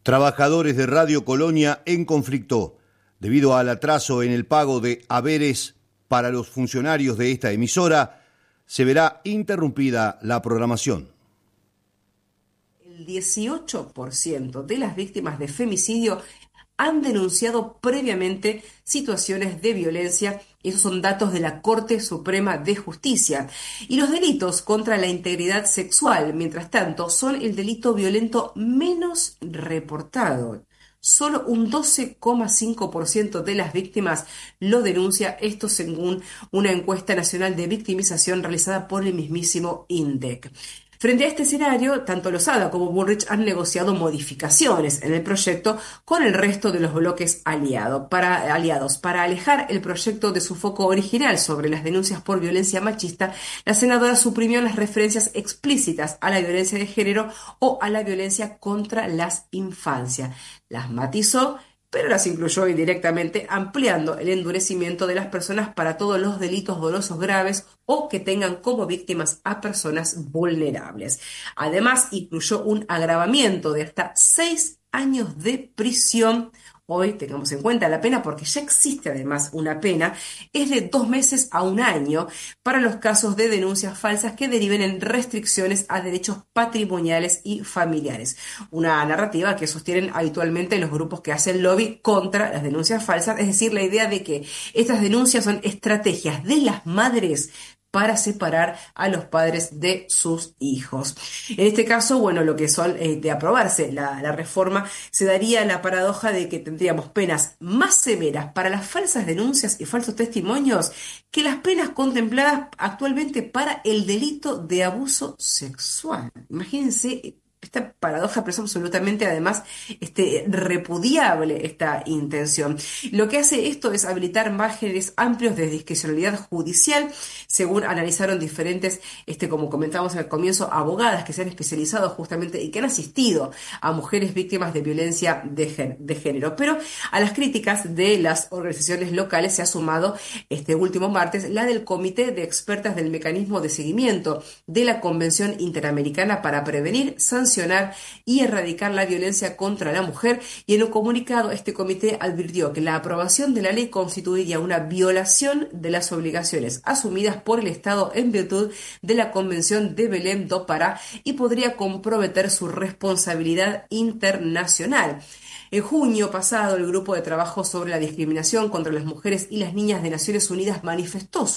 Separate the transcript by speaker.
Speaker 1: Trabajadores de Radio Colonia en conflicto debido al atraso en el pago de haberes para los funcionarios de esta emisora. Se verá interrumpida la programación.
Speaker 2: El 18% de las víctimas de femicidio han denunciado previamente situaciones de violencia. Esos son datos de la Corte Suprema de Justicia. Y los delitos contra la integridad sexual, mientras tanto, son el delito violento menos reportado. Solo un 12,5% de las víctimas lo denuncia, esto según una encuesta nacional de victimización realizada por el mismísimo INDEC. Frente a este escenario, tanto Lozada como Bullrich han negociado modificaciones en el proyecto con el resto de los bloques aliados para alejar el proyecto de su foco original sobre las denuncias por violencia machista. La senadora suprimió las referencias explícitas a la violencia de género o a la violencia contra las infancias. Las matizó, pero las incluyó indirectamente, ampliando el endurecimiento de las personas para todos los delitos dolosos graves o que tengan como víctimas a personas vulnerables. Además, incluyó un agravamiento de hasta 6 años de prisión. Hoy tengamos en cuenta la pena, porque ya existe además una pena, es de 2 meses a 1 año para los casos de denuncias falsas que deriven en restricciones a derechos patrimoniales y familiares. Una narrativa que sostienen habitualmente los grupos que hacen lobby contra las denuncias falsas, es decir, la idea de que estas denuncias son estrategias de las madres para separar a los padres de sus hijos. En este caso, bueno, lo que son de aprobarse la reforma, se daría la paradoja de que tendríamos penas más severas para las falsas denuncias y falsos testimonios que las penas contempladas actualmente para el delito de abuso sexual. Imagínense esta paradoja, pero es absolutamente además repudiable esta intención. Lo que hace esto es habilitar márgenes amplios de discrecionalidad judicial, según analizaron diferentes, como comentábamos al comienzo, abogadas que se han especializado justamente y que han asistido a mujeres víctimas de violencia de género. Pero a las críticas de las organizaciones locales se ha sumado este último martes la del Comité de Expertas del Mecanismo de Seguimiento de la Convención Interamericana para Prevenir, Sancionar y erradicar la violencia contra la mujer, y en un comunicado este comité advirtió que la aprobación de la ley constituiría una violación de las obligaciones asumidas por el Estado en virtud de la Convención de Belém do Pará y podría comprometer su responsabilidad internacional. En junio pasado, el Grupo de Trabajo sobre la Discriminación contra las Mujeres y las Niñas de Naciones Unidas manifestó